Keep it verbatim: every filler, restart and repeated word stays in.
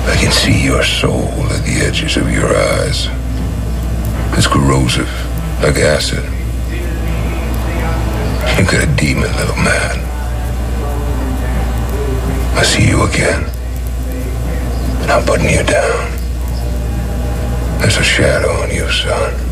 I can see your soul at the edges of your eyes. It's corrosive, like acid. You got a demon, little man. I see you again, and I'm putting you down. There's a shadow on you, son.